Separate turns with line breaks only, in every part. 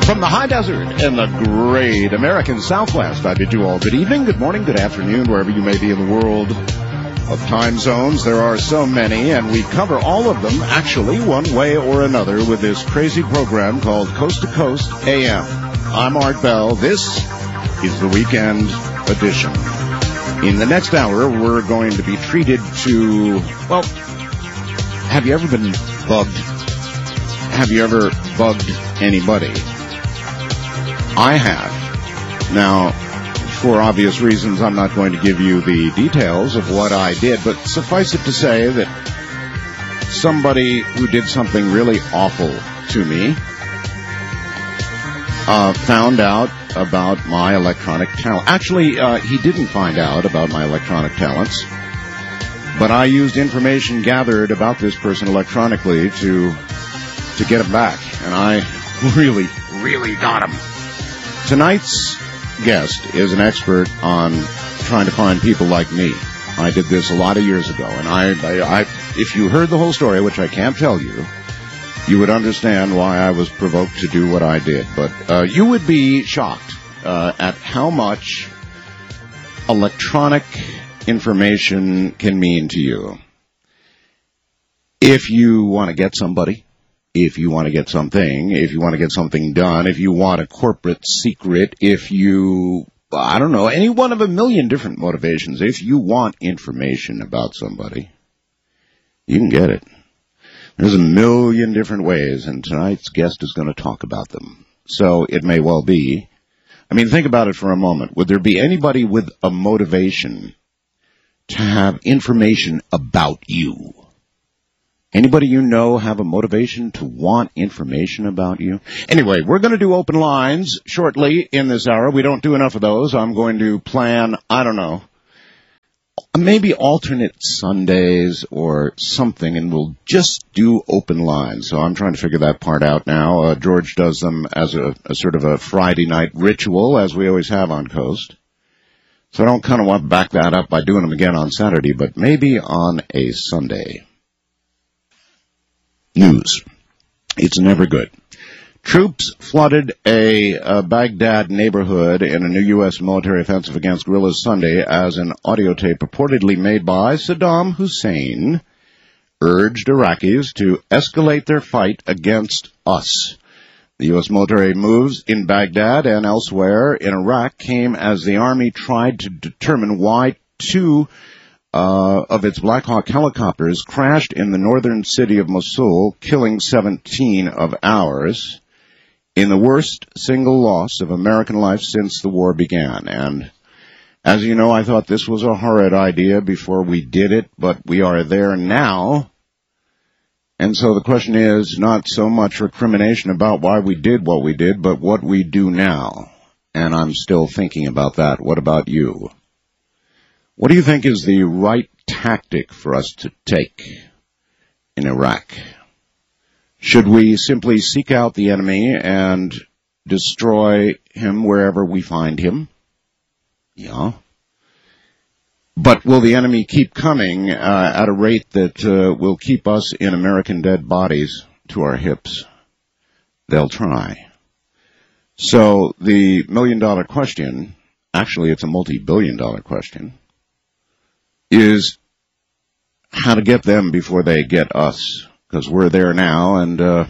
From the high desert in the great American Southwest, I bid you all good evening, good morning, good afternoon, wherever you may be in the world of time zones. There are so many, and we cover all of them, actually, one way or another, with this crazy program called Coast to Coast AM. I'm Art Bell. This is the weekend edition. In the next hour, we're going to be treated to, well, have you ever been bugged? Have you ever bugged anybody? I have. Now, for obvious reasons, I'm not going to give you the details of what I did, but suffice it to say that somebody who did something really awful to me found out about my electronic talent. Actually, he didn't find out about my electronic talents, but I used information gathered about this person electronically to get him back, and I really got him. Tonight's guest is an expert on trying to find people like me. I did this a lot of years ago, and I if you heard the whole story, which I can't tell you, you would understand why I was provoked to do what I did. But you would be shocked at how much electronic information can mean to you. If you want to get somebody, if you want to get something, if you want to get something done, if you want a corporate secret, if you, I don't know, any one of a million different motivations, if you want information about somebody, you can get it. There's a million different ways, and tonight's guest is going to talk about them. So it may well be, I mean, think about it for a moment. Would there be anybody with a motivation to have information about you? Anybody you know have a motivation to want information about you? Anyway, we're going to do open lines shortly in this hour. We don't do enough of those. I'm going to plan, I don't know, maybe alternate Sundays or something, and we'll just do open lines. So I'm trying to figure that part out now. George does them as a sort of a Friday night ritual, as we always have on Coast. So I don't kind of want to back that up by doing them again on Saturday, but maybe on a Sunday. News. It's never good. Troops flooded a Baghdad neighborhood in a new U.S. military offensive against guerrillas Sunday as an audio tape purportedly made by Saddam Hussein urged Iraqis to escalate their fight against us. The U.S. military moves in Baghdad and elsewhere in Iraq came as the Army tried to determine why two of its Black Hawk helicopters crashed in the northern city of Mosul, killing 17 of ours, in the worst single loss of American life since the war began. And as you know, I thought this was a horrid idea before we did it, but we are there now. And so the question is not so much recrimination about why we did what we did, but what we do now. And I'm still thinking about that. What about you? What do you think is the right tactic for us to take in Iraq? Should we simply seek out the enemy and destroy him wherever we find him? Yeah. But will the enemy keep coming at a rate that will keep us in American dead bodies to our hips? They'll try. So the million-dollar question, actually it's a multi-billion-dollar question, is how to get them before they get us, because we're there now, and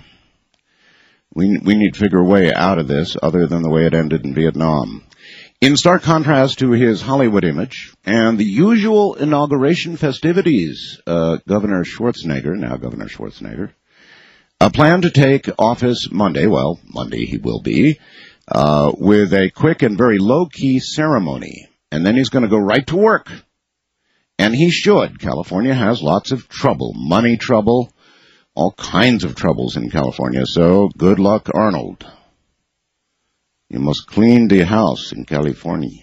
we need to figure a way out of this other than the way it ended in Vietnam. In stark contrast to his Hollywood image and the usual inauguration festivities, Governor Schwarzenegger, planned to take office Monday he will be, with a quick and very low-key ceremony, and then he's going to go right to work. And he should. California has lots of trouble, money trouble, all kinds of troubles in California. So good luck, Arnold. You must clean the house in California.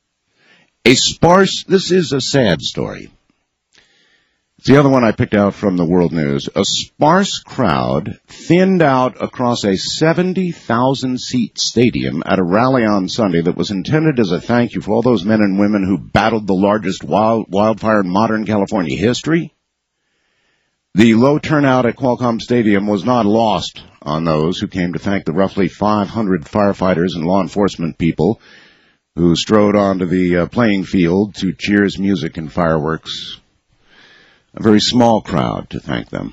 This is a sad story. It's the other one I picked out from the World News. A sparse crowd thinned out across a 70,000-seat stadium at a rally on Sunday that was intended as a thank you for all those men and women who battled the largest wildfire in modern California history. The low turnout at Qualcomm Stadium was not lost on those who came to thank the roughly 500 firefighters and law enforcement people who strode onto the playing field to cheers, music, and fireworks. A very small crowd to thank them.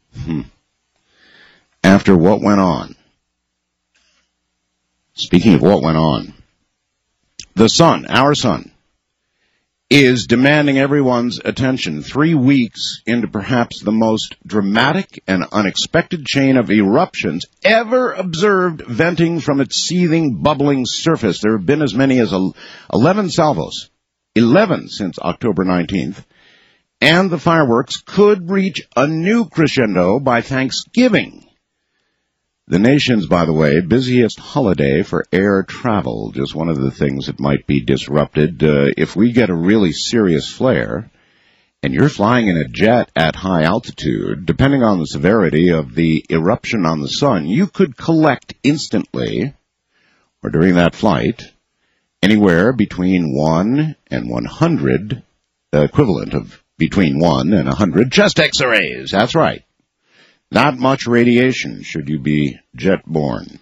After what went on. Speaking of what went on, the sun, our sun, is demanding everyone's attention 3 weeks into perhaps the most dramatic and unexpected chain of eruptions ever observed venting from its seething, bubbling surface. There have been as many as 11 salvos, 11 since October 19th, and the fireworks could reach a new crescendo by Thanksgiving. The nation's, by the way, busiest holiday for air travel, just one of the things that might be disrupted. If we get a really serious flare, and you're flying in a jet at high altitude, depending on the severity of the eruption on the sun, you could collect instantly, or during that flight, anywhere between 1 and 100, the equivalent of between 1 and 100 chest X-rays. That's right. Not much radiation should you be jet-borne.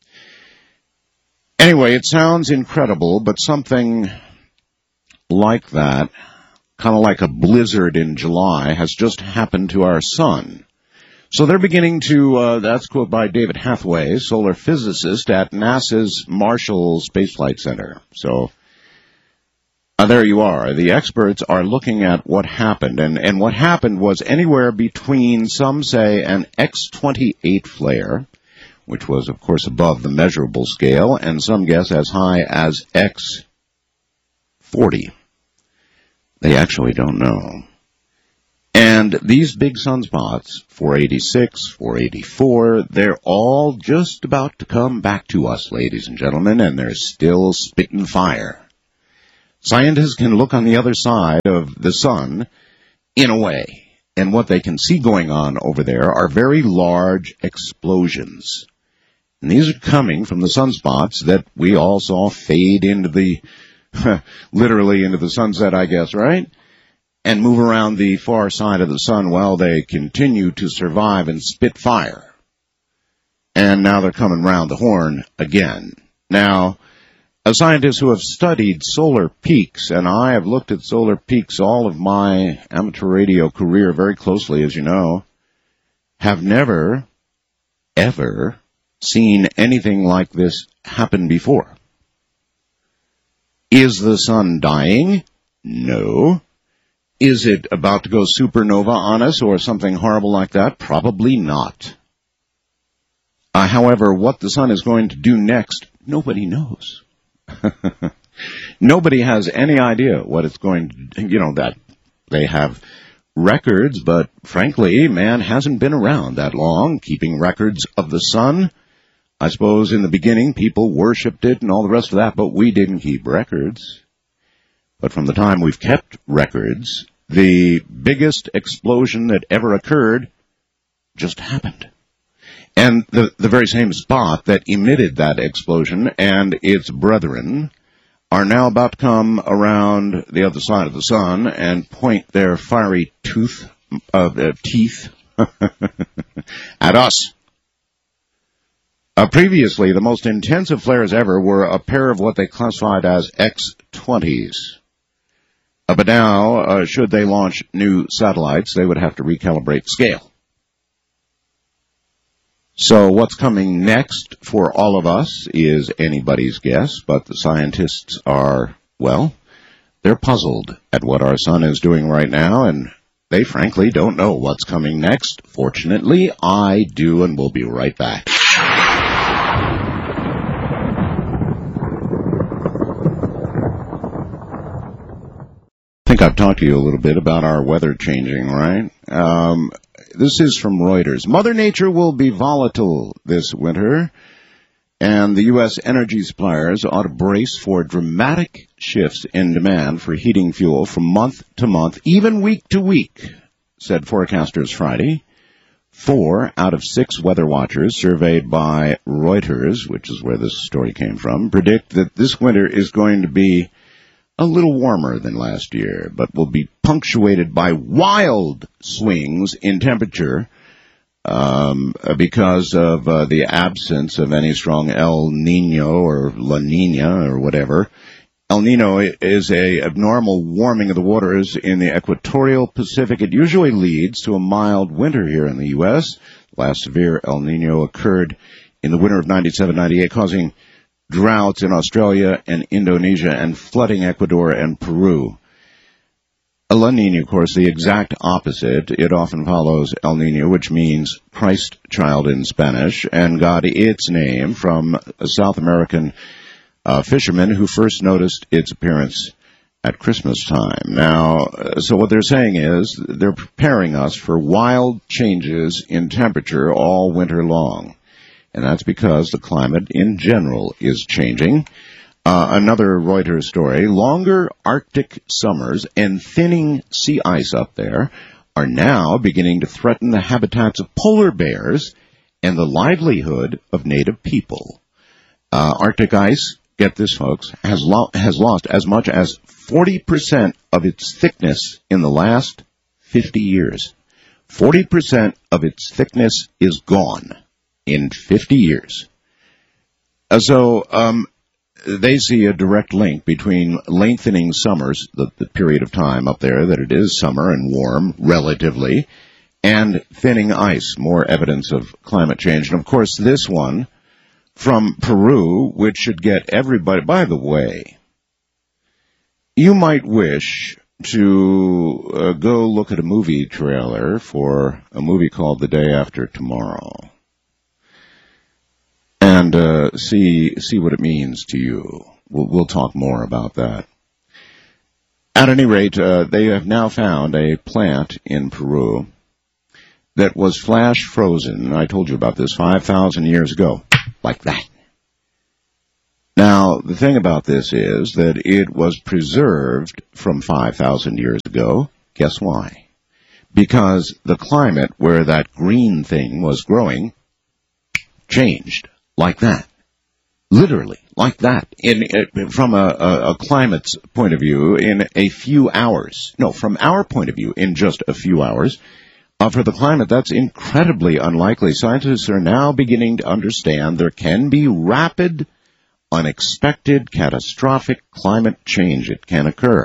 Anyway, it sounds incredible, but something like that, kind of like a blizzard in July, has just happened to our sun. So they're beginning to, that's a quote by David Hathaway, solar physicist at NASA's Marshall Space Flight Center. So there you are. The experts are looking at what happened, and what happened was anywhere between, some say, an X-28 flare, which was, of course, above the measurable scale, and some guess as high as X-40. They actually don't know. And these big sunspots, 486, 484, they're all just about to come back to us, ladies and gentlemen, and they're still spitting fire. Scientists can look on the other side of the sun in a way, and what they can see going on over there are very large explosions. And these are coming from the sunspots that we all saw fade into the, literally into the sunset, I guess, right? And move around the far side of the sun while they continue to survive and spit fire. And now they're coming round the horn again. Now, scientists who have studied solar peaks, and I have looked at solar peaks all of my amateur radio career very closely, as you know, have never, ever seen anything like this happen before. Is the sun dying? No. Is it about to go supernova on us or something horrible like that? Probably not. However, what the sun is going to do next, nobody knows. Nobody has any idea what it's going to, that they have records, but frankly, man hasn't been around that long keeping records of the sun. I suppose in the beginning people worshipped it and all the rest of that, but we didn't keep records. But from the time we've kept records, the biggest explosion that ever occurred just happened. And the very same spot that emitted that explosion and its brethren are now about to come around the other side of the sun and point their fiery teeth at us. Previously, the most intensive flares ever were a pair of what they classified as X-20s. But now, should they launch new satellites, they would have to recalibrate scale. So what's coming next for all of us is anybody's guess, but the scientists are, well, they're puzzled at what our sun is doing right now, and they frankly don't know what's coming next. Fortunately, I do, and we'll be right back. I think I've talked to you a little bit about our weather changing, right? This is from Reuters. Mother Nature will be volatile this winter, and the U.S. energy suppliers ought to brace for dramatic shifts in demand for heating fuel from month to month, even week to week, said forecasters Friday. 4 out of 6 weather watchers surveyed by Reuters, which is where this story came from, predict that this winter is going to be a little warmer than last year, but will be punctuated by wild swings in temperature because of the absence of any strong El Nino or La Nina or whatever. El Nino is a abnormal warming of the waters in the equatorial Pacific. It usually leads to a mild winter here in the U.S. Last severe El Nino occurred in the winter of 97-98, causing droughts in Australia and Indonesia and flooding Ecuador and Peru. La Nina, of course, the exact opposite. It often follows El Nino, which means Christ child in Spanish, and got its name from a South American fisherman who first noticed its appearance at Christmas time. Now, so what they're saying is they're preparing us for wild changes in temperature all winter long. And that's because the climate in general is changing. Another Reuters story, longer Arctic summers and thinning sea ice up there are now beginning to threaten the habitats of polar bears and the livelihood of native people. Arctic ice, get this folks, has lost as much as 40% of its thickness in the last 50 years. 40% of its thickness is gone in 50 years. So they see a direct link between lengthening summers, the period of time up there that it is summer and warm relatively, and thinning ice, more evidence of climate change. And, of course, this one from Peru, which should get everybody. By the way, you might wish to go look at a movie trailer for a movie called The Day After Tomorrow and see what it means to you. We'll talk more about that. At any rate, they have now found a plant in Peru that was flash frozen. I told you about this 5,000 years ago, like that. Now, the thing about this is that it was preserved from 5,000 years ago. Guess why? Because the climate where that green thing was growing changed like that. Literally, like that. From a climate's point of view, in a few hours. No, from our point of view, in just a few hours. For the climate, that's incredibly unlikely. Scientists are now beginning to understand there can be rapid, unexpected, catastrophic climate change. It can occur.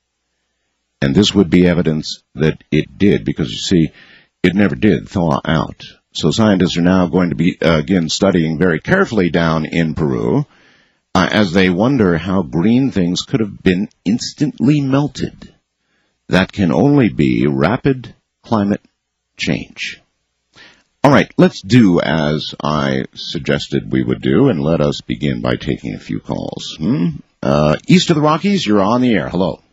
And this would be evidence that it did, because, you see, it never did thaw out. So scientists are now going to be, again, studying very carefully down in Peru as they wonder how green things could have been instantly melted. That can only be rapid climate change. All right, let's do as I suggested we would do, and let us begin by taking a few calls. East of the Rockies, you're on the air. Hello.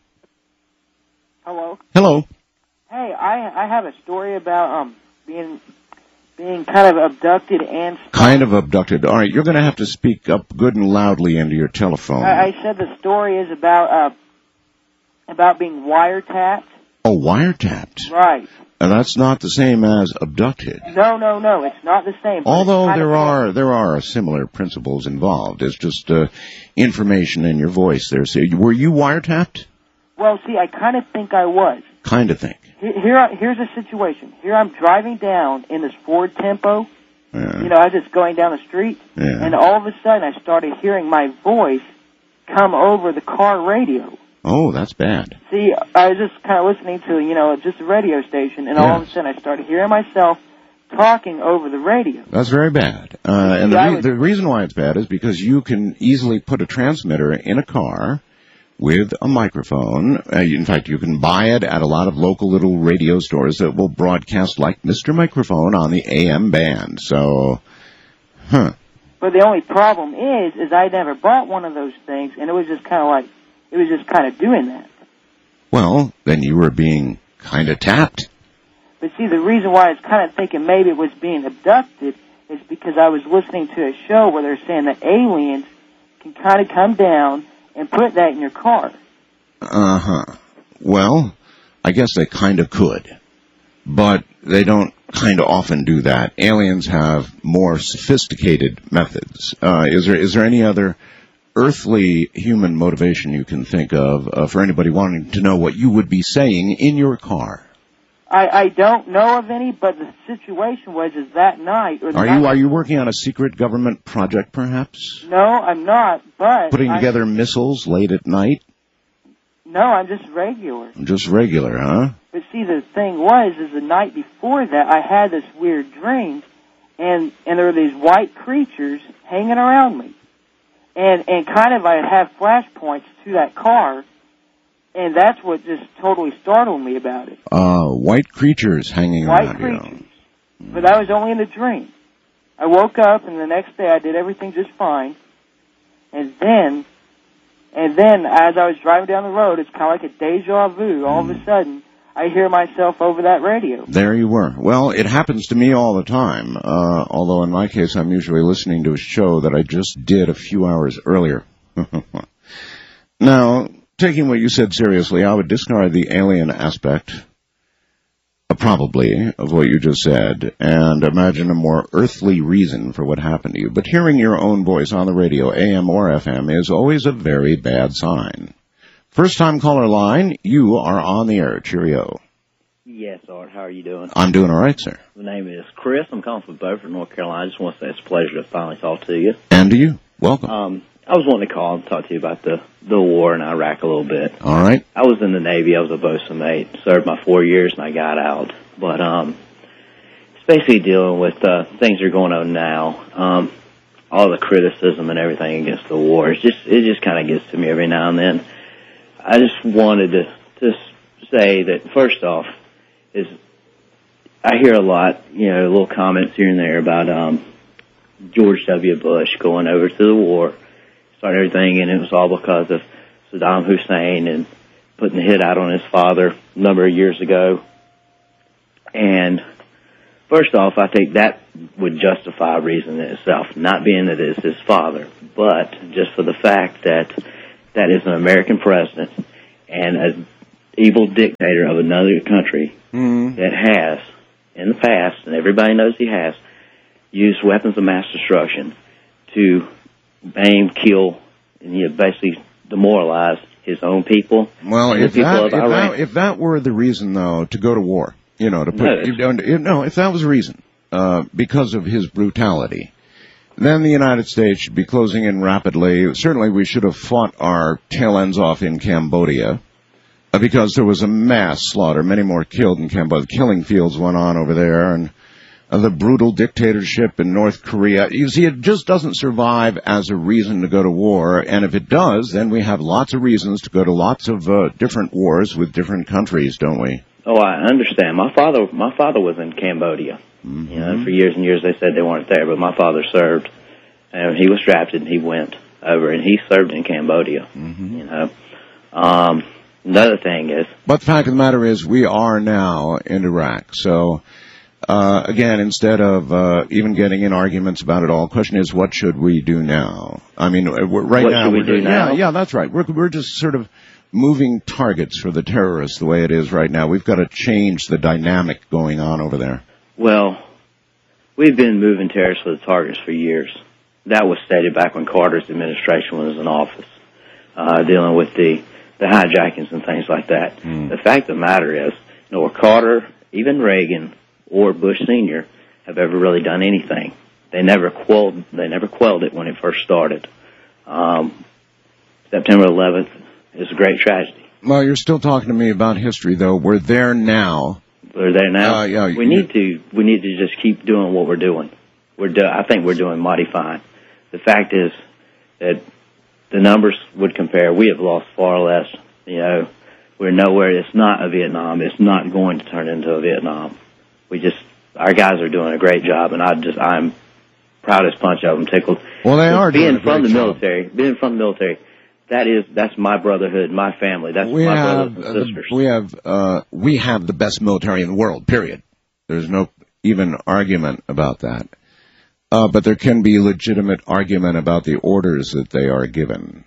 Hello.
Hello.
Hey, I have a story about being kind of abducted and...
Kind of abducted. All right, you're going to have to speak up good and loudly into your telephone.
I said the story is about being wiretapped.
Oh, wiretapped.
Right.
And that's not the same as abducted.
No, it's not the same.
Although there are similar principles involved. It's just information in your voice there. So, were you wiretapped?
Well, see, I kind of think I was.
Kind of think.
Here's a situation. Here I'm driving down in this Ford Tempo.
Yeah.
You know, I was just going down the street,
yeah.
And all of a sudden I started hearing my voice come over the car radio.
Oh, that's bad.
See, I was just kind of listening to, just a radio station, and all of a sudden I started hearing myself talking over the radio.
That's very bad. And the reason why it's bad is because you can easily put a transmitter in a car with a microphone. In fact, you can buy it at a lot of local little radio stores that will broadcast like Mr. Microphone on the AM band. So,
But the only problem is I never bought one of those things, and it was just kind of doing that.
Well, then you were being kind of tapped.
But see, the reason why I was kind of thinking maybe it was being abducted is because I was listening to a show where they're saying that aliens can kind of come down and put that in your car.
Uh-huh. Well, I guess they kind of could. But they don't kind of often do that. Aliens have more sophisticated methods. Is there any other earthly human motivation you can think of for anybody wanting to know what you would be saying in your car?
I don't know of any, but the situation was is that night. Or
Are you working on a secret government project, perhaps?
No, I'm not. But
putting together missiles late at night?
No, I'm just regular.
Just regular, huh?
But see, the thing is the night before that, I had this weird dream, and there were these white creatures hanging around me, and kind of I have flashpoints to that car. And that's what just totally startled me about it.
White creatures hanging around you.
White creatures. But that was only in a dream. I woke up, and the next day I did everything just fine. And then as I was driving down the road, it's kind of like a deja vu. All of a sudden, I hear myself over that radio.
There you were. Well, it happens to me all the time, although in my case I'm usually listening to a show that I just did a few hours earlier. Now, taking what you said seriously, I would discard the alien aspect, probably, of what you just said, and imagine a more earthly reason for what happened to you. But hearing your own voice on the radio, AM or FM, is always a very bad sign. First-time caller line, you are on the air. Cheerio.
Yes, Art. How are you doing?
I'm doing all right, sir.
My name is Chris. I'm calling from Beaufort, North Carolina. I just want to say it's a pleasure to finally talk to you.
And to you. Welcome.
I was wanting to call and talk to you about the war in Iraq a little bit.
All right.
I was in the Navy. I was a bosun mate. Served my 4 years, and I got out. But it's basically dealing with things that are going on now. All the criticism and everything against the war. It just kind of gets to me every now and then. I just wanted to say that, first off, is I hear a lot, little comments here and there about George W. Bush going over to the war, started everything, and it was all because of Saddam Hussein and putting the hit out on his father a number of years ago. And first off, I think that would justify a reason in itself, not being that it's his father, but just for the fact that that is an American president and an evil dictator of another country that has, in the past, and everybody knows he has, used weapons of mass destruction to maim, kill, and basically demoralize his own people.
Well, if that were the reason, though, to go to war, if that was the reason, because of his brutality, then the United States should be closing in rapidly. Certainly we should have fought our tail ends off in Cambodia, because there was a mass slaughter, many more killed in Cambodia. Killing fields went on over there, and the brutal dictatorship in North Korea. You see, it just doesn't survive as a reason to go to war, and if it does, then we have lots of reasons to go to lots of different wars with different countries, don't we?
Oh, I understand. My father was in Cambodia.
Mm-hmm.
For years and years they said they weren't there, but my father served, and he was drafted, and he went over, and he served in Cambodia.
Mm-hmm.
Another thing is...
But the fact of the matter is, we are now in Iraq, so... again, instead of even getting in arguments about it all, the question is, what should we do now? I mean,
what should we do now?
Yeah, that's right. We're just sort of moving targets for the terrorists the way it is right now. We've got to change the dynamic going on over there.
Well, we've been moving terrorists for the targets for years. That was stated back when Carter's administration was in office, dealing with the hijackings and things like that. The fact of the matter is, nor Carter, even Reagan, or Bush Sr. have ever really done anything. They never quelled it when it first started. September 11th is a great tragedy.
Well, you're still talking to me about history, though. We're there now.
We're there now.
Yeah.
We need to just keep doing what we're doing. I think we're doing mighty fine. The fact is that the numbers would compare. We have lost far less. We're nowhere. It's not a Vietnam. It's not going to turn into a Vietnam. Our guys are doing a great job, and I'm proud as punch of them, tickled.
Well, they are doing a great job.
Being from the military, that's my brotherhood, my family. That's my brothers and sisters.
We have the best military in the world, period. There's no even argument about that. But there can be legitimate argument about the orders that they are given.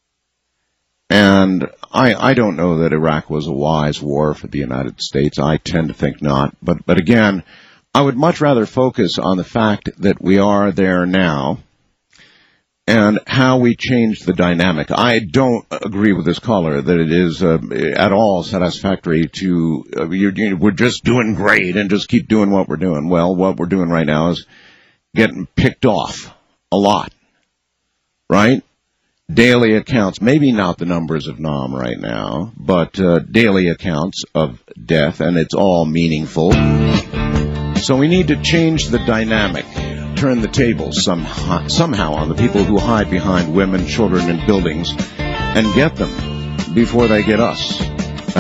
And I don't know that Iraq was a wise war for the United States. I tend to think not. But again, I would much rather focus on the fact that we are there now. and how we change the dynamic. I don't agree with this caller that it is at all satisfactory to we're just doing great and just keep doing what we're doing. Well, what we're doing right now is getting picked off a lot, right? Daily accounts, maybe not the numbers of Nam right now, but daily accounts of death, and it's all meaningful. So we need to change the dynamic, turn the tables somehow on the people who hide behind women, children, and buildings, and get them before they get us.